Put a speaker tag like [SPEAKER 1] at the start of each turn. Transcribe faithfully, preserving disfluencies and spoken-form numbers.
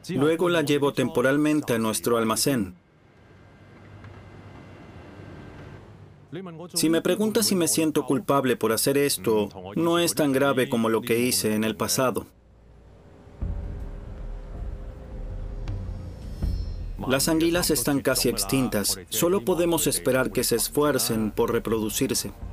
[SPEAKER 1] Luego la llevo temporalmente a nuestro almacén. Si me preguntas si me siento culpable por hacer esto, no es tan grave como lo que hice en el pasado. Las anguilas están casi extintas. Solo podemos esperar que se esfuercen por reproducirse.